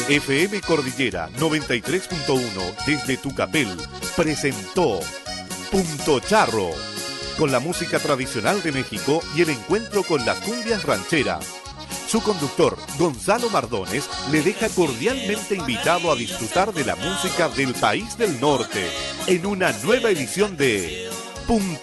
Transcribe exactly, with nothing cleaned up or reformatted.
F M Cordillera noventa y tres punto uno desde Tucapel presentó Punto Charro, con la música tradicional de México y el encuentro con las cumbias rancheras. Su conductor, Gonzalo Mardones, le deja cordialmente invitado a disfrutar de la música del país del norte en una nueva edición de Punto